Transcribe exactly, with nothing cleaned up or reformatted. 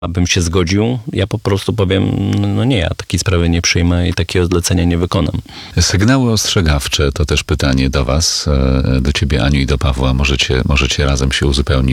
abym się zgodził, ja po prostu powiem, no nie, ja takiej sprawy nie przyjmę i takiego zlecenia nie wykonam. Sygnały ostrzegawcze to też pytanie do was, do ciebie, Aniu, i do Pawła. Możecie, możecie razem się uzupełnić.